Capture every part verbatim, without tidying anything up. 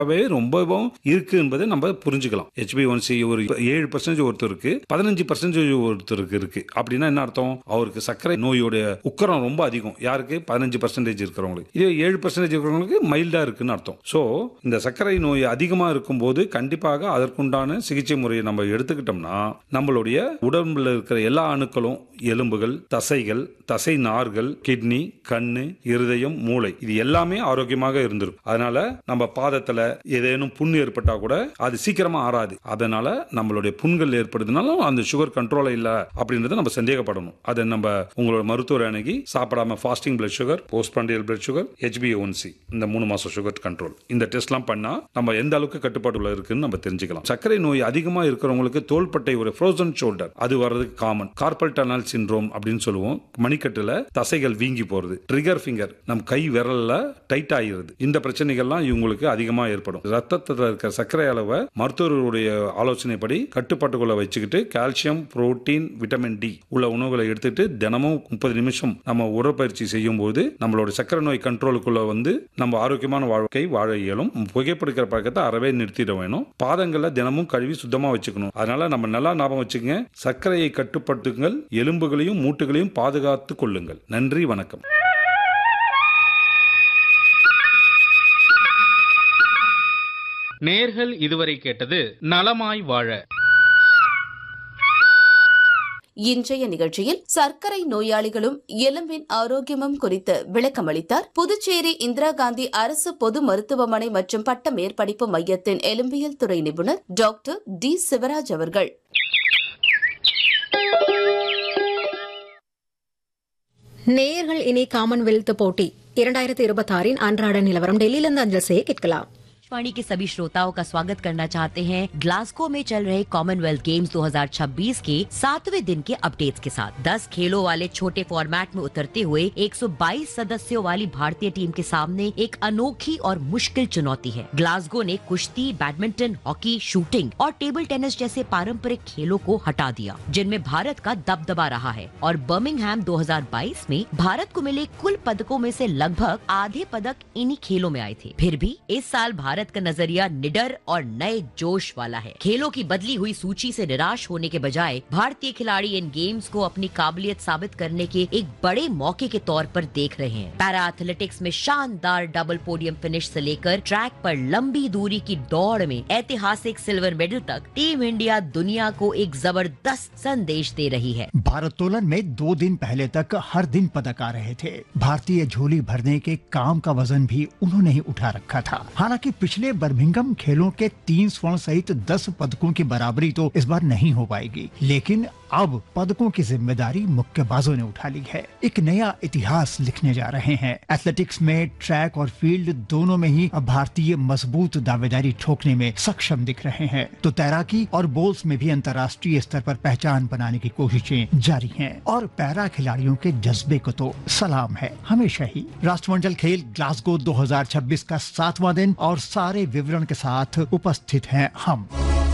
ரொம்பவும் இருக்கு என்பதை நம்ம புரிஞ்சுக்கலாம். ஹெச்பி ஒன் சி ஒரு ஏழு பர்சன்டேஜ் ஒருத்தருக்கு பதினஞ்சு பர்சன்டேஜ் ஒருத்தருக்கு இருக்கு அப்படின்னா என்ன அர்த்தம்? அவருக்கு சர்க்கரை நோயோட உக்கரம் ரொம்ப அதிகம். யாருக்கு? பதினஞ்சு பர்சன்டேஜ் இருக்கிறவங்களுக்கு. இதே ஏழு பர்சன்டேஜ் இருக்கிறவங்களுக்கு மைல்டா இருக்குன்னு அர்த்தம். சோ இந்த சர்க்கரை நோய் அதிகமா இருக்கும் போது கண்டிப்பாக அதற்குண்டான சிகிச்சை முறையை நம்ம எடுத்துக்கிட்டோம்னா நம்மளுடைய உடம்புல இருக்கிற எல்லா அணுக்களும், எலும்புகள், தசைகள், தசை நார்கள், கிட்னி, கண்ணு, இருதயம், மூளை இது எல்லாமே ஆரோக்கியமாக இருந்திருக்கும். அதனால நம்ம பாதத்துல ஏதேனும் புண் ஏற்பட்டா கூட அது சீக்கிரமா ஆறாது. அதனால நம்மளுடைய புண்கள் ஏற்படுதுனாலும் அந்த சுகர் கண்ட்ரோல் இல்ல அப்படின்றத நம்ம சந்தேகப்படணும். அதை நம்ம உங்களோட மருத்துவர் அணுகி சாப்பிடாம fasting blood sugar, post prandial blood sugar, HP one C இந்த மூணு மாசம் சுகர் கண்ட்ரோல் இந்த டெஸ்ட்லாம் பண்ணா நம்ம எந்த அளவுக்கு கட்டுப்பாட்டுல இருக்குன்னு நம்ம தெரிஞ்சுக்கலாம். சர்க்கரை நோய் அதிகமா இருக்கிறவங்களுக்கு தோள்பட்டை ஒரு ஃப்ரோசன் ஷோல்டர் அது வர்றதுக்கு காமன். கார்பல் டனல் சிண்ட்ரோம் அப்படின்னு சொல்லுவோம். மணிக்கட்டுல தசைகள் வீங்கி போறது, ட்ரிகர் ஃபிங்கர் நம் கை விரல்ல டைட் ஆகிறது. இந்த பிரச்சனைகள்லாம் இவங்களுக்கு அதிகமா ஏற்படும். ரத்தத்தில் இருக்கிற சர்க்கரை அளவை மருத்துவருடைய ஆலோசனைப்படி கட்டுப்பாட்டுக்குள்ள வச்சுக்கிட்டு கால்சியம், புரோட்டீன், விட்டமின் டி உள்ள உணவுகளை எடுத்துட்டு தினமும் முப்பது நிமிஷம் நம்ம உடற்பயிற்சி செய்யும் போது நம்மளோட சர்க்கரை நோய் கண்ட்ரோலுக்குள்ள வந்து நம்ம ஆரோக்கியமான வாழ்க்கை வாழ இயலும். புகைப்பிடிக்கிற பழக்கத்தை அறவே நிறுத்திட வேணும். பாதங்களை தினமும் கழுவி சுத்தமா வச்சுக்கணும். அதனால நம்ம நல்லா ஞாபகம் வச்சுக்கங்க, சர்க்கரையை கட்டுப்படுத்துங்கள், எலும்புகளையும் மூட்டுகளையும் பாதுகாத்துக் கொள்ளுங்கள். நன்றி, வணக்கம். நேர்கள் இதுவரை கேட்டது நலமாய் வாழ. இன்றைய நிகழ்ச்சியில் சர்க்கரை நோயாளிகளும் எலும்பின் ஆரோக்கியமும் குறித்து விளக்கமளித்தார் புதுச்சேரி இந்திரா காந்தி அரசு பொது மருத்துவமனை மற்றும் பட்ட மேற்படிப்பு மையத்தின் எலும்பியல் துறை நிபுணர் டாக்டர் டி சிவராஜ் அவர்கள். நேயர்கள் இனி காமன்வெல்த் போட்டி இரண்டாயிரத்தி இருபத்தி ஆறின் அன்றாட நிலவரம் டெல்லியிலிருந்து அஞ்சல் செய்ய கேட்கலாம். आकाशवाणी के सभी श्रोताओं का स्वागत करना चाहते हैं ग्लासगो में चल रहे कॉमनवेल्थ गेम्स दो हज़ार छब्बीस के सातवें दिन के अपडेट्स के साथ। दस खेलों वाले छोटे फॉर्मेट में उतरते हुए एक सौ बाईस सदस्यों वाली भारतीय टीम के सामने एक अनोखी और मुश्किल चुनौती है। ग्लासगो ने कुश्ती, बैडमिंटन, हॉकी, शूटिंग और टेबल टेनिस जैसे पारंपरिक खेलों को हटा दिया, जिनमें भारत का दबदबा रहा है। और बर्मिंघम दो हज़ार बाईस में भारत को मिले कुल पदकों में से लगभग आधे पदक इन्हीं खेलों में आए थे। फिर भी इस साल भारत का नजरिया निडर और नए जोश वाला है। खेलों की बदली हुई सूची से निराश होने के बजाय भारतीय खिलाड़ी इन गेम्स को अपनी काबिलियत साबित करने के एक बड़े मौके के तौर पर देख रहे हैं। पैरा एथलेटिक्स में शानदार डबल पोडियम फिनिश से लेकर ट्रैक पर लंबी दूरी की दौड़ में ऐतिहासिक सिल्वर मेडल तक टीम इंडिया दुनिया को एक जबरदस्त संदेश दे रही है। भारोत्तोलन में दो दिन पहले तक हर दिन पदक आ रहे थे। भारतीय झोली भरने के काम का वजन भी उन्होंने ही उठा रखा था। हालांकि पिछले बर्मिंघम खेलों के तीन स्वर्ण सहित दस पदकों की बराबरी तो इस बार नहीं हो पाएगी, लेकिन अब पदकों की जिम्मेदारी मुक्केबाजों ने उठा ली है। एक नया इतिहास लिखने जा रहे हैं। एथलेटिक्स में ट्रैक और फील्ड दोनों में ही अब भारतीय मजबूत दावेदारी ठोकने में सक्षम दिख रहे हैं, तो तैराकी और बोल्स में भी अंतर्राष्ट्रीय स्तर पर पहचान बनाने की कोशिशें जारी हैं। और पैरा खिलाड़ियों के जज्बे को तो सलाम है हमेशा ही। राष्ट्रमंडल खेल ग्लासगो दो हज़ार छब्बीस का सातवां दिन और सारे विवरण के साथ उपस्थित हैं हम।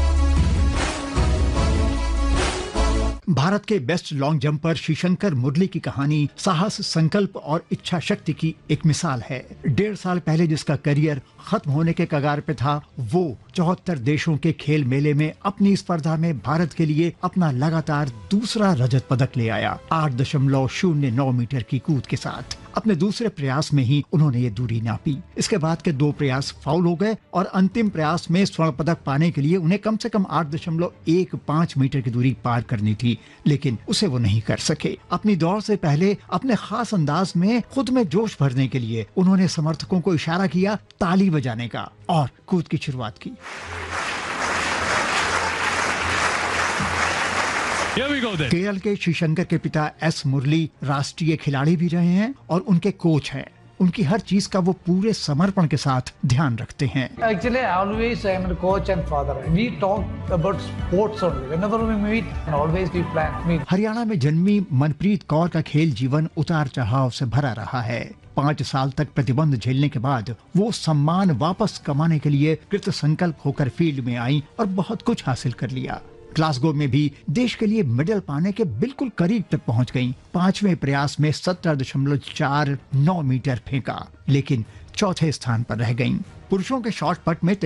भारत के बेस्ट लॉन्ग जंपर श्रीशंकर मुरली की कहानी साहस, संकल्प और इच्छा शक्ति की एक मिसाल है। डेढ़ साल पहले जिसका करियर खत्म होने के कगार पे था, वो चौहत्तर देशों के खेल मेले में अपनी स्पर्धा में भारत के लिए अपना लगातार दूसरा रजत पदक ले आया। आठ दशमलव शून्य नौ मीटर की कूद के साथ अपने दूसरे प्रयास में ही उन्होंने ये दूरी नापी। इसके बाद के दो प्रयास फाउल हो गए और अंतिम प्रयास में स्वर्ण पदक पाने के लिए उन्हें कम से कम आठ दशमलव एक पाँच मीटर की दूरी पार करनी थी, लेकिन उसे वो नहीं कर सके। अपनी दौड़ से पहले अपने खास अंदाज में खुद में जोश भरने के लिए उन्होंने समर्थकों को इशारा किया ताली बजाने का और कूद की शुरुआत की। केरल के श्रीशंकर के पिता एस मुरली राष्ट्रीय खिलाड़ी भी रहे हैं और उनके कोच हैं। उनकी हर चीज का वो पूरे समर्पण के साथ ध्यान रखते हैं। Actually, always I am a coach and father. We talk about sports only. Whenever we meet, always we plan meet. Haryana में जन्मी मनप्रीत कौर का खेल जीवन उतार चढ़ाव से भरा रहा है। पाँच साल तक प्रतिबंध झेलने के बाद वो सम्मान वापस कमाने के लिए कृत संकल्प होकर फील्ड में आई और बहुत कुछ हासिल कर लिया। ग्लासगो में भी देश के लिए मेडल पाने के बिल्कुल करीब तक पहुंच गईं। पांचवें प्रयास में सत्रह दशमलव चार नौ मीटर फेंका, लेकिन चौथे स्थान पर रह गईं। पुरुषों के शॉट पट में